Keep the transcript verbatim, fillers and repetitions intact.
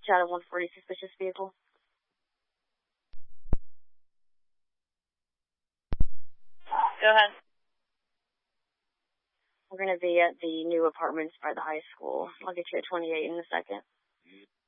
Shadow one forty, suspicious vehicle. Go ahead. We're going to be at the new apartments by the high school. I'll get you at twenty-eight in a second.